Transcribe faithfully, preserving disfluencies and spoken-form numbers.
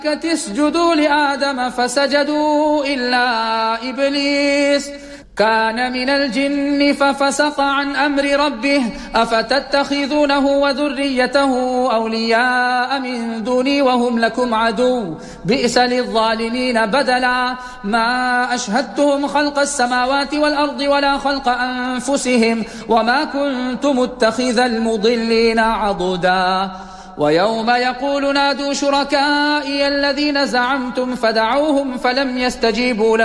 اسجدوا لآدم فسجدوا إلا إبليس كان من الجن ففسق عن أمر ربه أفتتخذونه وذريته أولياء من دوني وهم لكم عدو بئس للظالمين بدلا ما أشهدتهم خلق السماوات والأرض ولا خلق أنفسهم وما كنت متخذ المضلين عضدا ويوم يقول نادوا شركائي الذين زعمتم فدعوهم فلم يستجيبوا لهم